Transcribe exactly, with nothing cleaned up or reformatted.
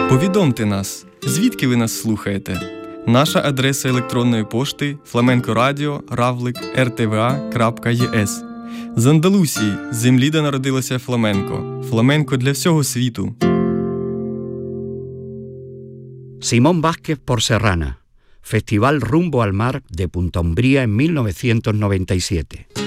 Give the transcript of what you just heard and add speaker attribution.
Speaker 1: Повідомте нас, звідки ви нас слухаєте? Наша адреса електронної пошти фламенкорадіо равлик ер те ве а крапка є ес. З Андалусії, землі, де народилося фламенко. Фламенко для всього світу.
Speaker 2: Simón Vázquez por Serrana. Festival Rumbo al Mar de Punta Umbría en mil novecientos noventa y siete.